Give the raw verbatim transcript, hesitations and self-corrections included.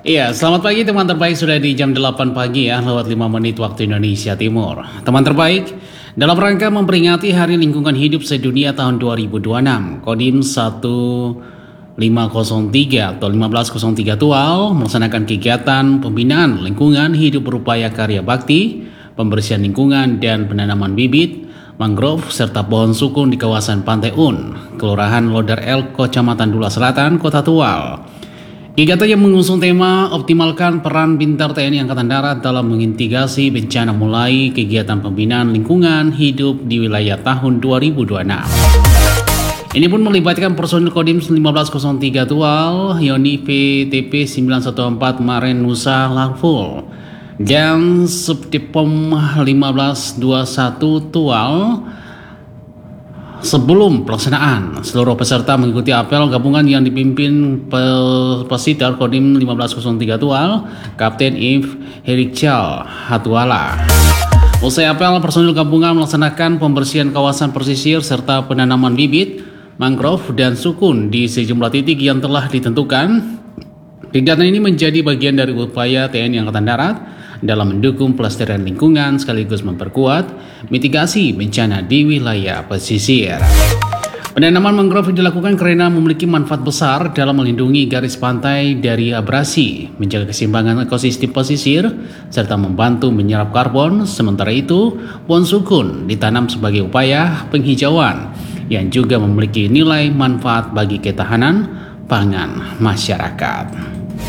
Iya, selamat pagi teman terbaik, sudah di jam delapan pagi ya, lewat lima menit waktu Indonesia Timur. Teman terbaik, dalam rangka memperingati Hari Lingkungan Hidup Sedunia tahun dua ribu dua puluh enam, Kodim seribu lima ratus tiga atau lima belas nol tiga Tual melaksanakan kegiatan pembinaan lingkungan hidup berupaya karya bakti, pembersihan lingkungan dan penanaman bibit mangrove serta pohon sukun di kawasan Pantai Un, Kelurahan Lodar El, Kecamatan Dula Selatan, Kota Tual. Kegiatan yang mengusung tema optimalkan peran Bintar T N I Angkatan Darat dalam mengintegrasi bencana mulai kegiatan pembinaan lingkungan hidup di wilayah tahun dua ribu dua puluh enam. Ini pun melibatkan personil Kodim lima belas nol tiga Tual, Yoni V T P sembilan satu empat Maren Nusa Larful, dan Subdipom lima belas dua puluh satu Tual. Sebelum pelaksanaan, seluruh peserta mengikuti apel gabungan yang dipimpin Pesiter Kodim lima belas nol tiga Tual, Kapten If Herikcal Hatuala. Usai apel, personil gabungan melaksanakan pembersihan kawasan pesisir serta penanaman bibit mangrove dan sukun di sejumlah titik yang telah ditentukan. Kegiatan ini menjadi bagian dari upaya T N I Angkatan Darat dalam mendukung pelestarian lingkungan sekaligus memperkuat mitigasi bencana di wilayah pesisir. Penanaman mangrove dilakukan karena memiliki manfaat besar dalam melindungi garis pantai dari abrasi, menjaga keseimbangan ekosistem pesisir, serta membantu menyerap karbon. Sementara itu, pohon sukun ditanam sebagai upaya penghijauan yang juga memiliki nilai manfaat bagi ketahanan pangan masyarakat.